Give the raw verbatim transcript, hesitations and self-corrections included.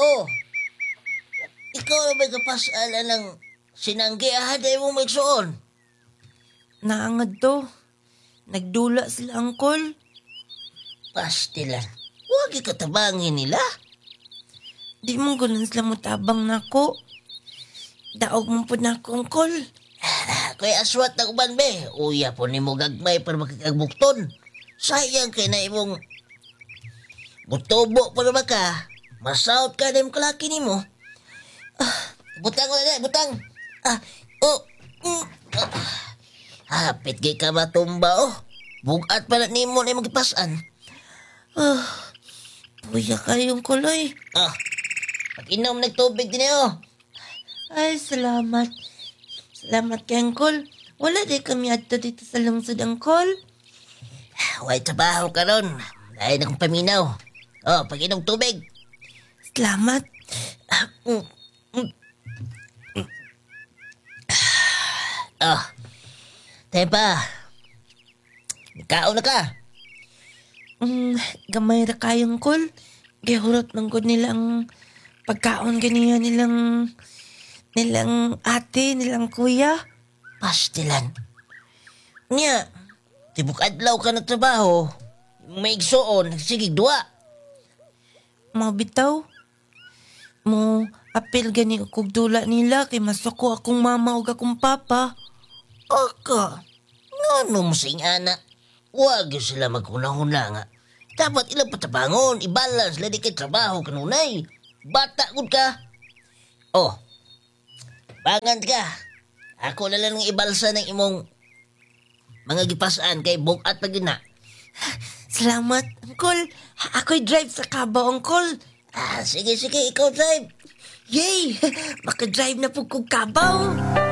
Oh, ikaw na may kapasala ng sinanggi ahaday mo magsuon. Naangad to. Nagdula sila, Angkol. Pastilan. Huwag ikatabangin nila. Di mo gunan sila mutabang na ko. Daog mo po na ako, Angkol. Kaya aswat na kuban be. Uya po ni mo gagmay para makikagbukton. Sayang kay na imong butobo pa naman ka. Masaot ka na yung kalaki ni mo. Ah, butang ko na, butang. Ah, oh. Mm, ah. Hapit kay ka matumba, oh. Bugat pa na ni mo na yung magipasan. Ah, puya kayong kuloy. Ah, pag-inom nagtubig din oh. Ay, salamat. Salamat kay Angkol. Wala di kami adto dito sa lungsod, Angkol. Huwag trabaho ka ron. Dahil na kong paminaw. Oh, pag-inom tubig. Salamat. Ah, mm, mm. Oh, tayo pa. Kaon na ka. Mm, gamay ra kayong Angkol. Gihurot ng good nilang pagkaon ganiya nilang nilang ate, nilang kuya. Pastilan. Nya, tibuk adlaw ka na trabaho. May igsoon, sige dua. Mga bitaw. Mo apil gani kog dula nila kay masuko akong mama ug akong papa. Aka, ngano mo sing ana? Huwag sila magkunahuna nga. Dapat ilang patabangon, ibalance, ladi kay trabaho kanunay. Bata gud ka. Oh, bangan ka. Ako na lang ang ibalsa ng imong mga gipasaan kay bukat pa gina. Salamat, Angkol. Ako'y drive sa Cabo, Angkol. Ah, sige, sige, ikaw drive. Yay! Maka-drive na po kong Cabo.